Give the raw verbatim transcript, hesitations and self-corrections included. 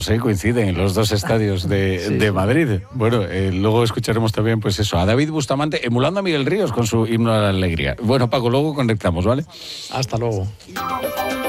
Sí, coinciden en los dos estadios de, Sí, de sí. Madrid. Bueno, eh, luego escucharemos también, pues eso, a David Bustamante emulando a Miguel Ríos con su himno a la alegría. Bueno, Paco, luego conectamos, ¿vale? Hasta luego.